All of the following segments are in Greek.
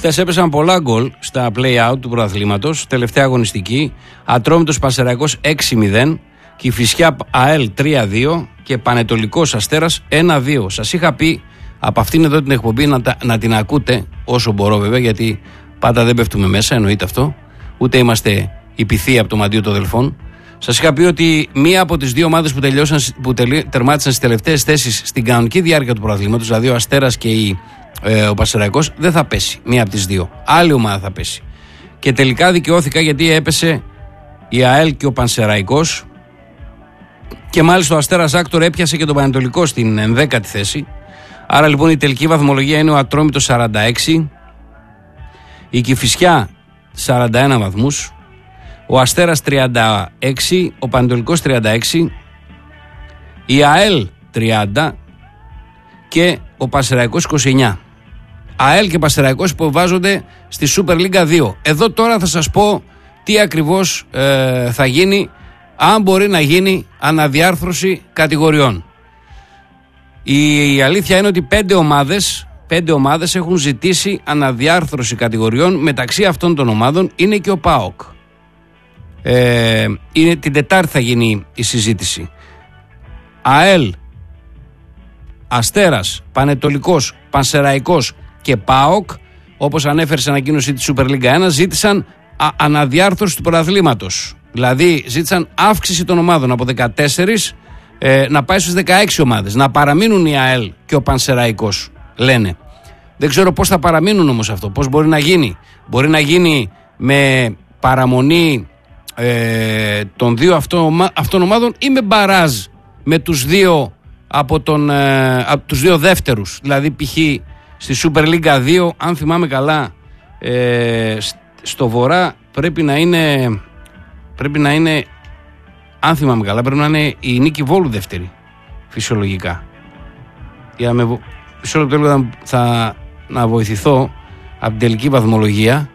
Χθες έπεσαν πολλά γκολ στα play-out του πρωταθλήματος. Τελευταία αγωνιστική. Ατρόμητος Πανσεραϊκός 6-0. Κηφισιά ΑΕΛ 3-2. Και Πανετολικός Αστέρας 1-2. Σας είχα πει από αυτήν εδώ την εκπομπή να την ακούτε όσο μπορώ βέβαια, γιατί πάντα δεν πέφτουμε μέσα, εννοείται αυτό. Ούτε είμαστε υπηθοί από το μαντίο των Δελφών. Σας είχα πει ότι μία από τις δύο ομάδες που τερμάτισαν στις τελευταίες θέσεις στην κανονική διάρκεια του πρωταθλήματος, δηλαδή ο Αστέρας και ο Πανσεραϊκός, δεν θα πέσει. Μία από τις δύο. Άλλη ομάδα θα πέσει. Και τελικά δικαιώθηκα, γιατί έπεσε η ΑΕΛ και ο Πανσεραϊκός. Και μάλιστα ο Αστέρας Άκτορ έπιασε και τον Πανετολικό στην 11η θέση. Άρα λοιπόν η τελική βαθμολογία είναι ο Ατρόμητος 46, η Κηφισιά 41 βαθμούς, ο Αστέρας 36, ο Πανετολικός 36, η ΑΕΛ 30 και ο Πανσεραϊκός 29. ΑΕΛ και Πανσεραϊκός υποβάζονται στη Super League 2. Εδώ τώρα θα σας πω τι ακριβώς θα γίνει, αν μπορεί να γίνει αναδιάρθρωση κατηγοριών. Η αλήθεια είναι ότι 5 ομάδες έχουν ζητήσει αναδιάρθρωση κατηγοριών. Μεταξύ αυτών των ομάδων είναι και ο ΠΑΟΚ. Είναι την Τετάρτη θα γίνει η συζήτηση. ΑΕΛ, Αστέρας, Πανετολικός, Πανσεραϊκός και ΠΑΟΚ, όπως ανέφερε σε ανακοίνωση της Super League 1, ζήτησαν αναδιάρθρωση του πρωταθλήματος. Δηλαδή ζήτησαν αύξηση των ομάδων από 14 να πάει στους 16 ομάδες. Να παραμείνουν η ΑΕΛ και ο Πανσεραϊκός, λένε. Δεν ξέρω πώς θα παραμείνουν όμως αυτό. Πώς μπορεί να γίνει. Μπορεί να γίνει με παραμονή των δύο αυτών ομάδων ή με μπαράζ με τους δύο από τους δύο δεύτερους. Δηλαδή π.χ. στη Super League 2, αν θυμάμαι καλά, στο βορρά πρέπει να είναι, αν θυμάμαι καλά, πρέπει να είναι η Νίκη Βόλου δεύτερη, φυσιολογικά. Για μισό λεπτό θα να βοηθηθώ από την τελική βαθμολογία,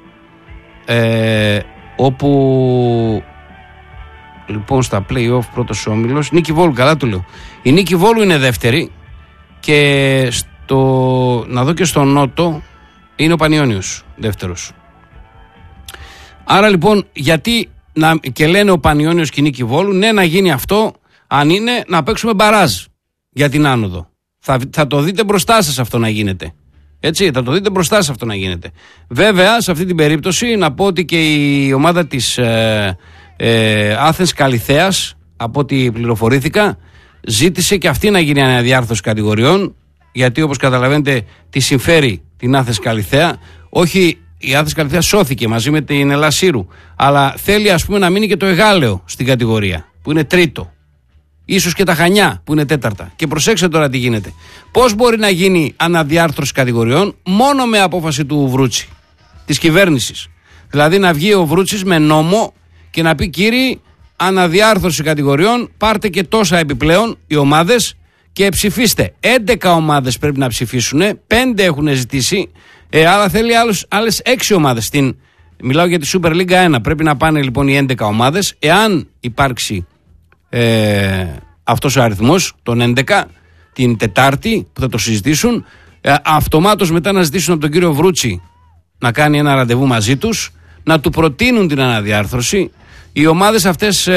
όπου λοιπόν στα play-off πρώτος όμιλος, Νίκη Βόλου, καλά το λέω. Η Νίκη Βόλου είναι δεύτερη και να δω και στο νότο είναι ο Πανιώνιος δεύτερος. Άρα λοιπόν γιατί και λένε ο Πανιώνιος και η Νίκη Βόλου, ναι, να γίνει αυτό, αν είναι να παίξουμε μπαράζ για την άνοδο. Θα το δείτε μπροστά σας αυτό να γίνεται. Έτσι, θα το δείτε μπροστά σας αυτό να γίνεται. Βέβαια, σε αυτή την περίπτωση να πω ότι και η ομάδα της Άθενς Καλιθέας, από ό,τι πληροφορήθηκα, ζήτησε και αυτή να γίνει αναδιάρθρωση κατηγοριών, γιατί όπως καταλαβαίνετε τη συμφέρει την Άθενς Καλιθέα. Όχι, η Άθενς Καλιθέα σώθηκε μαζί με την Ελασσύρου, αλλά θέλει ας πούμε να μείνει και το Εγάλεο στην κατηγορία, που είναι τρίτο. Ίσως και τα Χανιά που είναι τέταρτα. Και προσέξτε τώρα τι γίνεται. Πώς μπορεί να γίνει αναδιάρθρωση κατηγοριών? Μόνο με απόφαση του Βρούτσι, της κυβέρνησης. Δηλαδή να βγει ο Βρούτσης με νόμο και να πει, κύριοι, αναδιάρθρωση κατηγοριών, πάρτε και τόσα επιπλέον οι ομάδες και ψηφίστε. 11 ομάδες πρέπει να ψηφίσουν, 5 έχουν ζητήσει, αλλά θέλει άλλες 6 ομάδες. Μιλάω για τη Super League 1. Πρέπει να πάνε λοιπόν οι 11 ομάδες. Εάν υπάρξει αυτός ο αριθμός των 11 την Τετάρτη που θα το συζητήσουν, αυτομάτως μετά να ζητήσουν από τον κύριο Βρούτσι να κάνει ένα ραντεβού μαζί τους, να του προτείνουν την αναδιάρθρωση. Οι ομάδες αυτές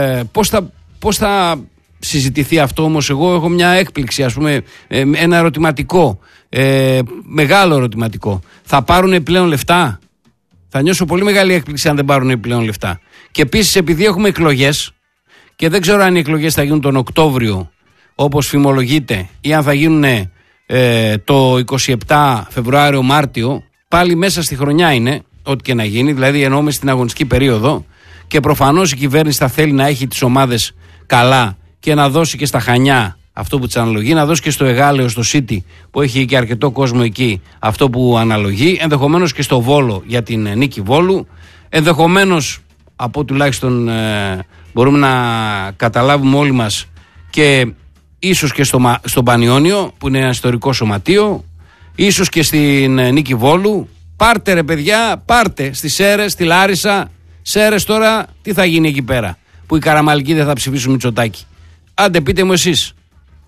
πώς θα συζητηθεί αυτό όμως? Εγώ έχω μια έκπληξη, ας πούμε, ένα ερωτηματικό, μεγάλο ερωτηματικό. Θα πάρουν επιπλέον λεφτά? Θα νιώσω πολύ μεγάλη έκπληξη αν δεν πάρουν επιπλέον λεφτά. Και επίσης, επειδή έχουμε εκλογές και δεν ξέρω αν οι εκλογές θα γίνουν τον Οκτώβριο όπως φημολογείται, ή αν θα γίνουν το 27 Φεβρουάριο-Μάρτιο, πάλι μέσα στη χρονιά είναι, ό,τι και να γίνει, δηλαδή εννοούμε στην αγωνιστική περίοδο, και προφανώς η κυβέρνηση θα θέλει να έχει τις ομάδες καλά και να δώσει και στα Χανιά αυτό που της αναλογεί, να δώσει και στο Εγάλεο, στο City που έχει και αρκετό κόσμο εκεί αυτό που αναλογεί, ενδεχομένως και στο Βόλο για την Νίκη Βόλου, ενδεχομένως, από τουλάχιστον μπορούμε να καταλάβουμε όλοι μας, και ίσως και στον Πανιώνιο που είναι ένα ιστορικό σωματείο, ίσως και στην Νίκη Βόλου. Πάρτε ρε παιδιά, πάρτε στις Σέρρες, στη Λάρισα. Σέρρες τώρα τι θα γίνει εκεί πέρα που οι Καραμαλικοί δεν θα ψηφίσουν Μητσοτάκη? Άντε πείτε μου εσείς.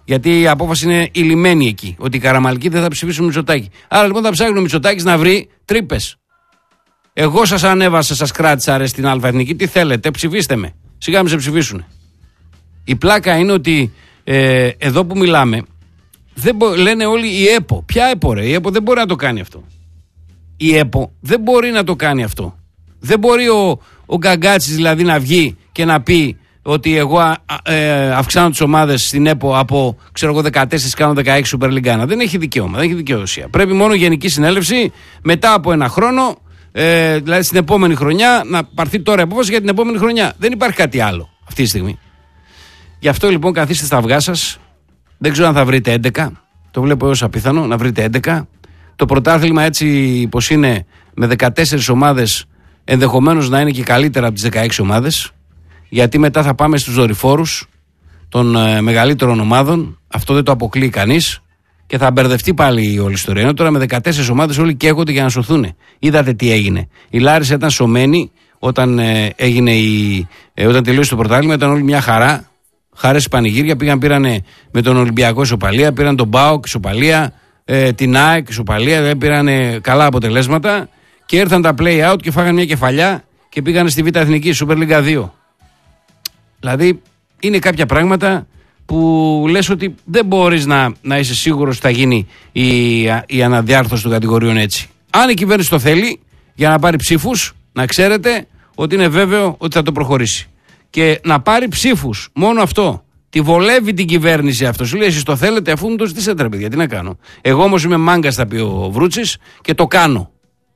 Γιατί η απόφαση είναι ηλυμένη εκεί. Ότι οι Καραμαλικοί δεν θα ψηφίσουν Μητσοτάκη. Άρα λοιπόν θα ψάχνει ο Μητσοτάκης να βρει τρύπες. Εγώ σας ανέβασα, σας κράτησα ρε στην Αλφα-Εθνική. Τι θέλετε, ψηφίστε με. Σιγά μην σε ψηφίσουν. Η πλάκα είναι ότι εδώ που μιλάμε, λένε όλοι η ΕΠΟ. Ποια ΕΠΟ ρε, η ΕΠΟ δεν μπορεί να το κάνει αυτό. Η ΕΠΟ δεν μπορεί να το κάνει αυτό. Δεν μπορεί ο Γκαγκάτσης δηλαδή να βγει και να πει ότι εγώ αυξάνω τις ομάδες στην ΕΠΟ από ξέρω εγώ 14 κάνω 16 Super League 1. Δεν έχει δικαίωμα, δεν έχει δικαιοδοσία. Πρέπει μόνο Γενική Συνέλευση μετά από ένα χρόνο, δηλαδή στην επόμενη χρονιά, να πάρθει τώρα η απόφαση για την επόμενη χρονιά. Δεν υπάρχει κάτι άλλο αυτή τη στιγμή. Γι' αυτό λοιπόν καθίστε στα αυγά σας. Δεν ξέρω αν θα βρείτε 11. Το βλέπω έως απίθανο να βρείτε 11. Το πρωτάθλημα έτσι πως είναι με 14 ομάδες ενδεχομένως να είναι και καλύτερα από τις 16 ομάδες. Γιατί μετά θα πάμε στους δορυφόρους των μεγαλύτερων ομάδων. Αυτό δεν το αποκλείει κανείς. Και θα μπερδευτεί πάλι η όλη ιστορία. Ενώ τώρα με 14 ομάδες όλοι καίγονται για να σωθούν. Είδατε τι έγινε. Η Λάρισα ήταν σωμένη όταν, όταν τελείωσε το πρωτάθλημα. Ήταν όλη μια χαρά. Χαρές πανηγύρια. Πήρανε με τον Ολυμπιακό ισοπαλία. Πήραν τον ΠΑΟΚ ισοπαλία. Την ΑΕΚ ισοπαλία. Πήρανε καλά αποτελέσματα. Και ήρθαν τα play out και φάγανε μια κεφαλιά και πήγανε στη Β' Εθνική, Super League 2. Δηλαδή είναι κάποια πράγματα που λες ότι δεν μπορείς να είσαι σίγουρος ότι θα γίνει η αναδιάρθρωση των κατηγοριών έτσι. Αν η κυβέρνηση το θέλει για να πάρει ψήφους, να ξέρετε ότι είναι βέβαιο ότι θα το προχωρήσει. Και να πάρει ψήφους, μόνο αυτό. Τη βολεύει την κυβέρνηση αυτό. Σου λέει: εσείς το θέλετε, αφού μου το ζητήσετε, ρε παιδιά, τι να κάνω. Εγώ όμως είμαι μάγκας, θα πει ο Βρούτσης, και το κάνω.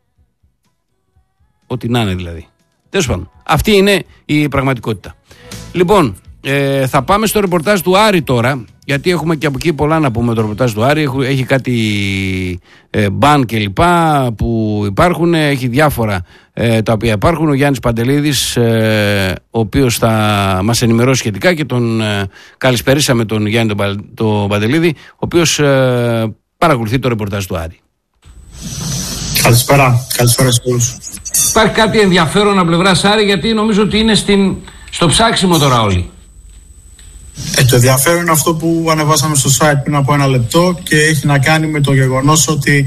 Ό,τι να είναι δηλαδή. Τέλος πάντων. Αυτή είναι η πραγματικότητα. Λοιπόν, θα πάμε στο ρεπορτάζ του Άρη τώρα, γιατί έχουμε και από εκεί πολλά να πούμε. Το ρεπορτάζ του Άρη έχει κάτι μπαν και λοιπά που υπάρχουν, έχει διάφορα τα οποία υπάρχουν. Ο Γιάννης Παντελίδης, ο οποίος θα μας ενημερώσει σχετικά, και τον καλησπερίσαμε τον Γιάννη τον Παντελίδη, ο οποίος παρακολουθεί το ρεπορτάζ του Άρη. Καλησπέρα σε όλους. Υπάρχει κάτι ενδιαφέρον από πλευράς Άρη, γιατί νομίζω ότι είναι στο ψάξιμο τώρα όλοι. Το ενδιαφέρον είναι αυτό που ανεβάσαμε στο site πριν από ένα λεπτό και έχει να κάνει με το γεγονός ότι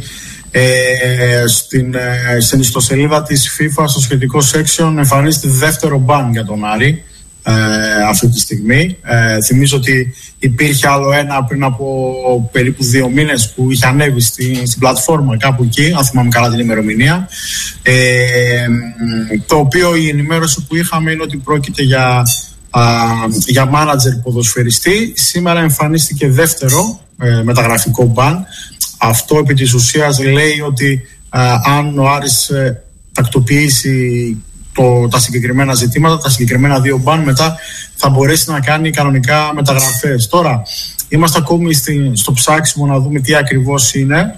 στην ιστοσελίδα της FIFA στο σχετικό section εμφανίζεται δεύτερο μπαν για τον Άρη αυτή τη στιγμή. Θυμίζω ότι υπήρχε άλλο ένα πριν από περίπου 2 μήνες που είχε ανέβει στην πλατφόρμα κάπου εκεί, αν θυμάμαι καλά την ημερομηνία, το οποίο η ενημέρωση που είχαμε είναι ότι πρόκειται για μάνατζερ ποδοσφαιριστή. Σήμερα εμφανίστηκε δεύτερο μεταγραφικό μπαν. Αυτό επί της ουσίας λέει ότι αν ο Άρης τακτοποιήσει τα συγκεκριμένα ζητήματα, τα συγκεκριμένα 2 μπαν, μετά θα μπορέσει να κάνει κανονικά μεταγραφές. Τώρα είμαστε ακόμη στο ψάξιμο να δούμε τι ακριβώς είναι.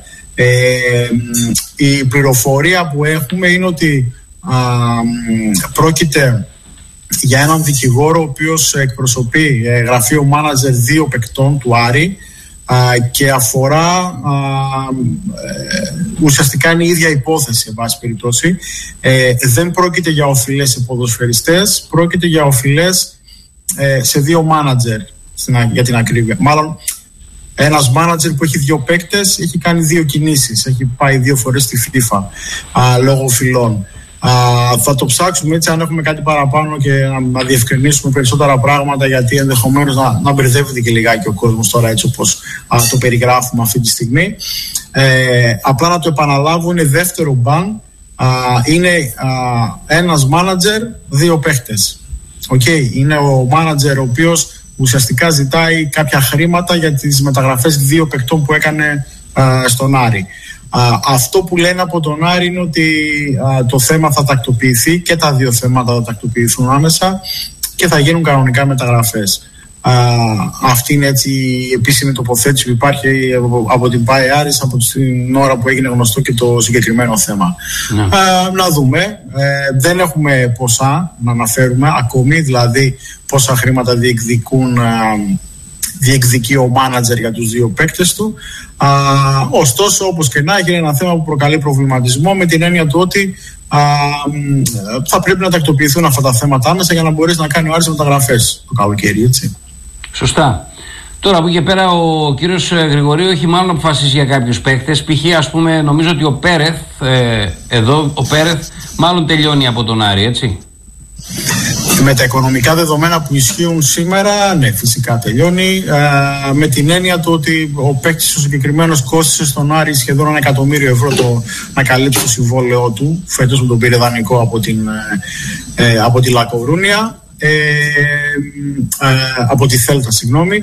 Η πληροφορία που έχουμε είναι ότι πρόκειται για έναν δικηγόρο ο οποίος εκπροσωπεί γραφείο μάνατζερ 2 παικτών του Άρη και αφορά ουσιαστικά είναι η ίδια υπόθεση, εν πάση περιπτώσει. Δεν πρόκειται για οφειλές σε ποδοσφαιριστές, πρόκειται για οφειλές σε 2 μάνατζερ, για την ακρίβεια. Μάλλον ένας μάνατζερ που έχει 2 παίκτες έχει κάνει 2 κινήσεις, έχει πάει 2 φορές στη FIFA λόγω οφειλών. Θα το ψάξουμε έτσι αν έχουμε κάτι παραπάνω και να διευκρινίσουμε περισσότερα πράγματα, γιατί ενδεχομένως να μπερδεύεται και λιγάκι ο κόσμος τώρα έτσι όπως το περιγράφουμε αυτή τη στιγμή. Απλά να το επαναλάβω, είναι δεύτερο μπαν, είναι ένας μάνατζερ 2 παίχτες. Είναι ο μάνατζερ ο οποίος ουσιαστικά ζητάει κάποια χρήματα για τις μεταγραφές 2 παικτών που έκανε στον Άρη. Αυτό που λένε από τον Άρη είναι ότι το θέμα θα τακτοποιηθεί και τα 2 θέματα θα τακτοποιηθούν άμεσα και θα γίνουν κανονικά μεταγραφές. Αυτή είναι έτσι η επίσημη τοποθέτηση που υπάρχει από την ΠΑΕ Άρης από την ώρα που έγινε γνωστό και το συγκεκριμένο θέμα. Να δούμε. Δεν έχουμε ποσά να αναφέρουμε ακόμη, δηλαδή πόσα χρήματα διεκδικεί ο μάνατζερ για τους 2 παίκτες του. Ωστόσο, όπως και να έχει, είναι ένα θέμα που προκαλεί προβληματισμό, με την έννοια του ότι θα πρέπει να τακτοποιηθούν αυτά τα θέματα άμεσα για να μπορέσει να κάνει ο Άρης μεταγραφές το καλοκαίρι, έτσι. Σωστά. Τώρα από εκεί και πέρα ο κύριος Γρηγορίου έχει μάλλον αποφασίσει για κάποιους παίκτες. Π.χ. ας πούμε, νομίζω ότι ο Πέρεθ, ο Πέρεθ μάλλον τελειώνει από τον Άρη, έτσι. Με τα οικονομικά δεδομένα που ισχύουν σήμερα, ναι, φυσικά τελειώνει. Με την έννοια του ότι ο παίκτης ο συγκεκριμένος κόστησε στον Άρη σχεδόν 1 εκατομμύριο ευρώ να καλύψει το συμβόλαιό του. Φέτος που τον πήρε δανεικό από τη Λακοβρούνια. Από τη Θέλτα, συγγνώμη.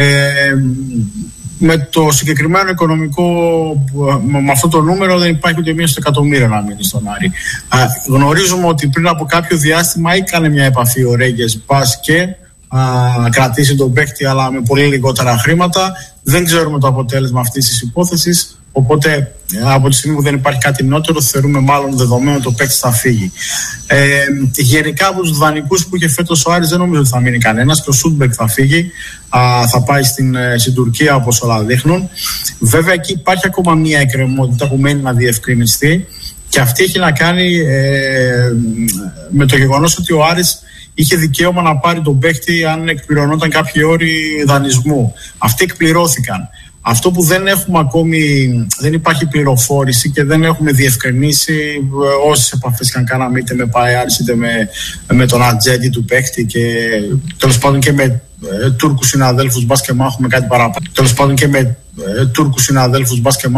Με το συγκεκριμένο οικονομικό, με αυτό το νούμερο δεν υπάρχει ούτε μία στο εκατομμύριο να μείνει στον Άρη. Γνωρίζουμε ότι πριν από κάποιο διάστημα έκανε μια επαφή ο Ρέγγες Μπας και κρατήσει τον παίκτη, αλλά με πολύ λιγότερα χρήματα. Δεν ξέρουμε το αποτέλεσμα αυτής της υπόθεσης. Οπότε από τη στιγμή που δεν υπάρχει κάτι νότερο, θεωρούμε μάλλον δεδομένο ότι το παίκτη θα φύγει. Γενικά από τους δανεικούς που είχε φέτος ο Άρης δεν νομίζω ότι θα μείνει κανένας, και ο Σούντμπεκ θα φύγει, θα πάει στην Τουρκία όπως όλα δείχνουν. Βέβαια εκεί υπάρχει ακόμα μία εκκρεμότητα που μένει να διευκρινιστεί, και αυτή έχει να κάνει με το γεγονός ότι ο Άρης είχε δικαίωμα να πάρει τον παίκτη αν εκπληρωνόταν κάποιοι όροι δανεισμού. Αυτοί εκπληρώθηκαν. Αυτό που δεν έχουμε ακόμη, δεν υπάρχει πληροφόρηση και δεν έχουμε διευκρινίσει όσες επαφές και αν κάναμε είτε με ΠΑΕΑΡΙΣ είτε με τον ατζέντη του παίκτη, και τέλος πάντων και με Τούρκους συναδέλφους, μπας και μάχουμε κάτι παραπάνω. Τέλος πάντων και με Τούρκους συναδέλφους, μπας και